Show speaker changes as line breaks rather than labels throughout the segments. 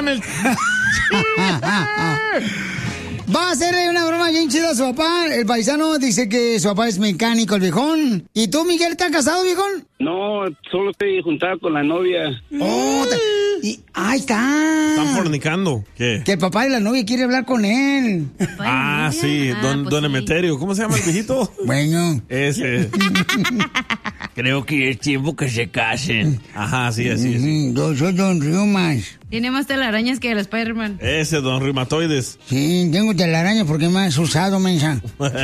llama el...
Va a hacerle una broma bien chida a su papá. El paisano dice que su papá es mecánico, el viejón. ¿Y tú, Miguel, estás casado, viejón?
No, solo estoy juntado con la novia.
Oh, ahí está.
Están fornicando. ¿Qué?
Que el papá de la novia quiere hablar con él.
Ah, sí, don Emeterio. ¿Cómo se llama el viejito?
Bueno.
Ese.
Creo que es tiempo que se casen.
Ajá, sí, así es.
Yo soy don Riumas.
Tiene más telarañas que el Spider-Man.
Ese, don Reumatoides.
Sí, tengo telaraña porque me has usado, mensa.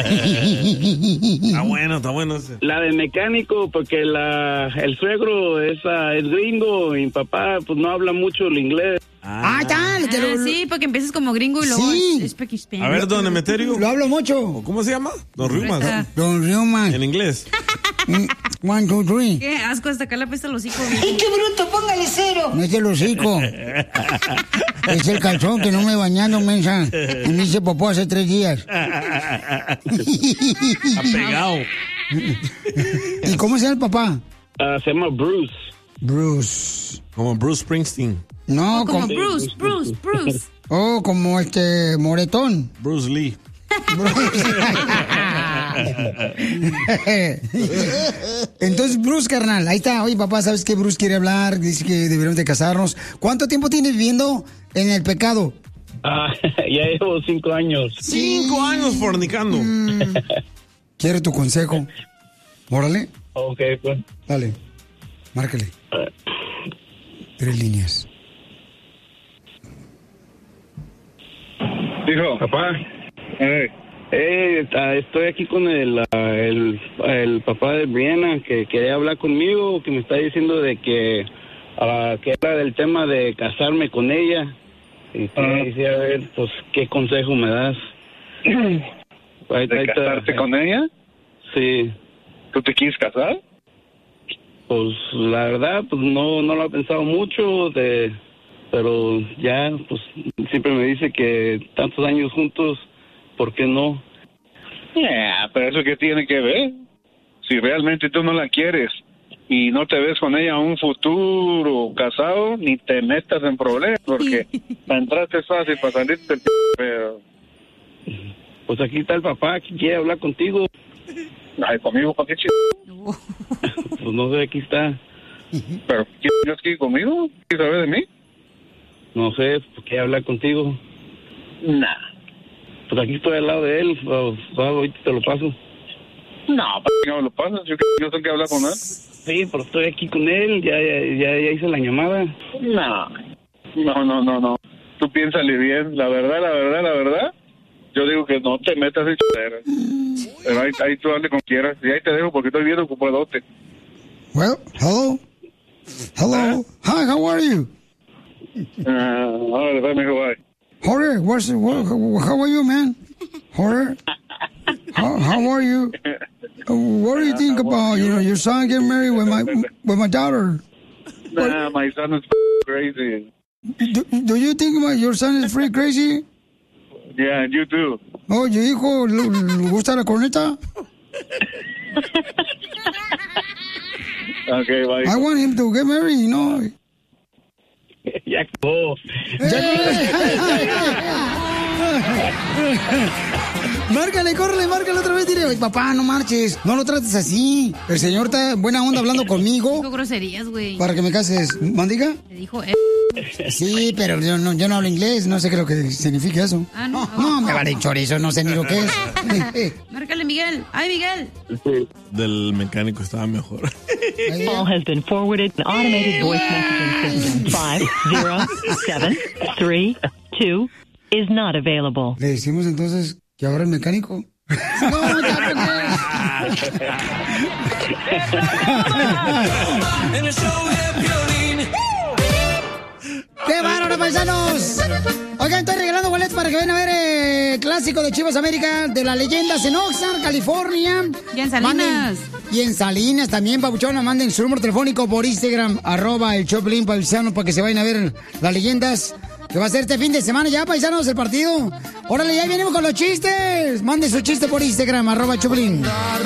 Está bueno ese.
La de mecánico, porque el suegro es gringo y mi papá pues no habla mucho el inglés.
Sí, porque empiezas como gringo y luego es
A ver, don Emeterio.
Lo hablo mucho.
¿Cómo se llama? Don Riumas.
Don Riumas.
En inglés.
1, 2, 3.
Qué asco, hasta acá la pesta el hocico.
¡Ay, qué bruto! ¡Póngale 0! No es el hocico. Es el calzón que no me he bañado, mensa. Y me hice popó hace 3 días.
Está pegado.
¿Y cómo se llama el papá?
Se llama Bruce.
Bruce.
Como Bruce Springsteen.
No,
como Bruce.
Oh, como Moretón.
Bruce Lee.
Entonces, Bruce, carnal, ahí está. Oye, papá, ¿sabes qué? Bruce quiere hablar, dice que deberíamos de casarnos. ¿Cuánto tiempo tienes viviendo en el pecado?
Ya llevo 5 años.
5 años fornicando.
Quiero tu consejo. Órale.
Ok, pues.
Dale, márcale. 3 líneas.
Dijo, papá. Estoy aquí con el papá de Brianna que quería hablar conmigo, que me está diciendo de que habla del tema de casarme con ella. Y quisiera ver, pues, ¿qué consejo me das?
¿De casarte con ella?
Sí.
¿Tú te quieres casar?
Pues, la verdad, pues, no lo he pensado mucho, pero ya, pues, siempre me dice que tantos años juntos, ¿por qué no?
Pero eso qué tiene que ver. Si realmente tú no la quieres y no te ves con ella un futuro casado, ni te metas en problemas, porque para entrarte es fácil, para salirte pero...
Pues aquí está el papá, que quiere hablar contigo.
Ay, conmigo, ¿para qué chido?
Pues no sé, aquí está.
¿Pero quieres aquí conmigo? ¿Quieres saber de mí?
No sé, pues quiere hablar contigo.
Nah.
Pues aquí estoy al lado de él, ahorita te lo paso.
No, ¿para qué me lo pasas? Yo tengo que hablar con él.
Sí, pero estoy aquí con él, ya hice la llamada.
No. Tú piénsale bien, la verdad. Yo digo que no te metas en chaderas. Pero ahí tú dale como quieras. Y ahí te dejo porque estoy viendo ocupadote.
Well, hello. Hi, how are you?
Ahora let me go by.
Jorge, how are you, man? Jorge, how are you? What do you think about your son getting married with my daughter?
Nah, my son is crazy.
Do you think your son is freak crazy?
Yeah, you too.
Oh, ¿tu hijo le gusta la corneta?
Okay, bye.
I want him to get married, you know.
Ya acabó.
Márcale otra vez, dile, papá, no marches, no lo trates así. El señor está buena onda hablando conmigo.
Dijo groserías, güey.
Para que me cases, ¿mandiga?
Le dijo,
Sí, pero yo no hablo inglés, no sé qué es lo que significa eso. No, me vale chorizo, no sé ni lo que es.
Márcale, Miguel. ¡Ay, Miguel!
Del mecánico estaba mejor.
Call has been forwarded an automated voice messaging system. 507332 is not available.
Le decimos entonces que ahora el mecánico. No,
En el show de Piolín.
¡Qué bárbaro, paisanos! Oigan, estoy regalando boletos para que vayan a ver el clásico de Chivas América de las leyendas en Oxnard, California.
Y en Salinas.
Y en Salinas también, papuchona. Manden su número telefónico por Instagram, @el Choplin paisano, para que se vayan a ver las leyendas. Que va a ser este fin de semana ya, paisanos, el partido. Órale, ya venimos con los chistes. Manden su chiste por Instagram, @Choplin.